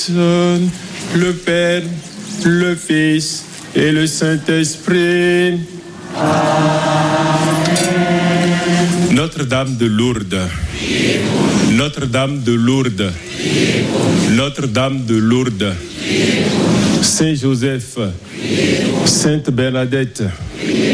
le Père, le Fils et le Saint-Esprit. Amen. Notre-Dame de Lourdes. Notre-Dame de Lourdes. Notre-Dame de Lourdes. Saint Joseph. Sainte Bernadette.